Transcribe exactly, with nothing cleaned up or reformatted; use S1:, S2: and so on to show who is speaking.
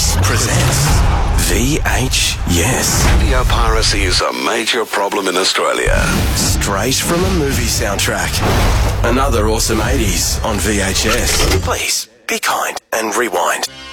S1: This presents V H Yes.
S2: Video piracy is a major problem in Australia.
S1: Straight from a movie soundtrack. Another awesome eighties on V H S. Please, be kind and rewind.